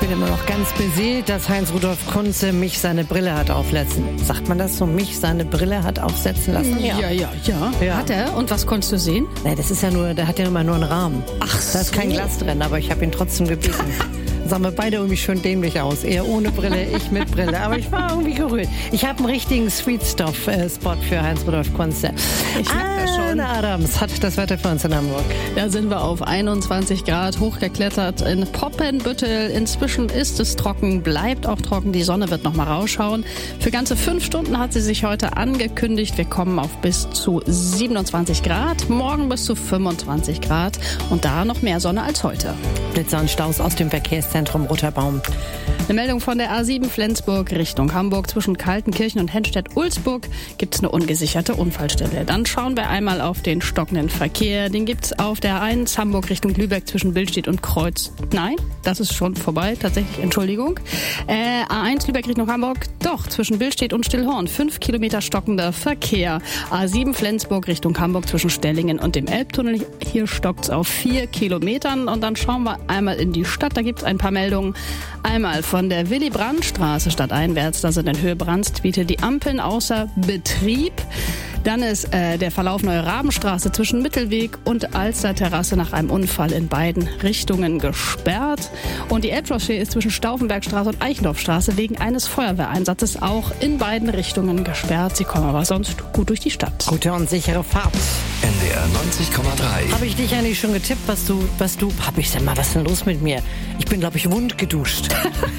bin immer noch ganz beseelt, dass Heinz-Rudolf Kunze mich seine Brille hat aufsetzen. Sagt man das so? Mich seine Brille hat aufsetzen lassen? Ja. Hat er? Und was konntest du sehen? Nee, das ist ja nur, der hat ja immer nur einen Rahmen. Ach Da ist kein Glas drin, aber ich habe ihn trotzdem gebeten. Sahen wir beide irgendwie schön dämlich aus. Er ohne Brille, ich mit Brille. Aber ich war irgendwie gerührt. Ich habe einen richtigen Sweet-Stuff-Spot für Heinz-Rudolf Kunze. Ich merke das schon. Anne Adams hat das Wetter für uns in Hamburg. Da sind wir auf 21 Grad hochgeklettert in Poppenbüttel. Inzwischen ist es trocken, bleibt auch trocken. Die Sonne wird noch mal rausschauen. Für ganze 5 Stunden hat sie sich heute angekündigt. Wir kommen auf bis zu 27 Grad, morgen bis zu 25 Grad und da noch mehr Sonne als heute. Blitzer und Staus aus dem Verkehrszentrum Rotterbaum. Eine Meldung von der A7 Flensburg Richtung Hamburg. Zwischen Kaltenkirchen und Hennstedt-Ulzburg gibt es eine ungesicherte Unfallstelle. Dann schauen wir einmal auf den stockenden Verkehr. Den gibt es auf der A1 Hamburg Richtung Lübeck zwischen Billstedt und Kreuz. Nein, das ist schon vorbei, tatsächlich, Entschuldigung. A1 Lübeck Richtung Hamburg, doch, zwischen Billstedt und Stillhorn. 5 Kilometer stockender Verkehr. A7 Flensburg Richtung Hamburg zwischen Stellingen und dem Elbtunnel. Hier stockt es auf 4 Kilometern. Und dann schauen wir einmal in die Stadt. Da gibt es ein paar Meldungen. Einmal von der Willy-Brandt-Straße stadteinwärts. Da sind in Höhe Brandstwiete die Ampeln außer Betrieb. Dann ist der Verlauf Neue Rabenstraße zwischen Mittelweg und Alsterterrasse nach einem Unfall in beiden Richtungen gesperrt. Und die Elbchaussee ist zwischen Stauffenbergstraße und Eichendorffstraße wegen eines Feuerwehreinsatzes auch in beiden Richtungen gesperrt. Sie kommen aber sonst gut durch die Stadt. Gute und sichere Fahrt. NDR 90,3. Habe ich dich eigentlich schon getippt, was du, hab ich denn mal, was ist denn los mit mir? Ich bin, glaube ich, wund geduscht.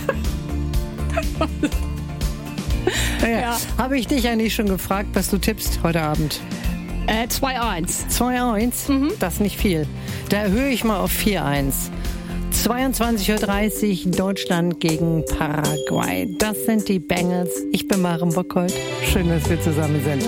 Ja. Habe ich dich eigentlich schon gefragt, was du tippst heute Abend? 2-1. 2-1? Das ist nicht viel. Da erhöhe ich mal auf 4-1. 22:30 Uhr Deutschland gegen Paraguay. Das sind die Bengals. Ich bin Maren Bockholt. Schön, dass wir zusammen sind.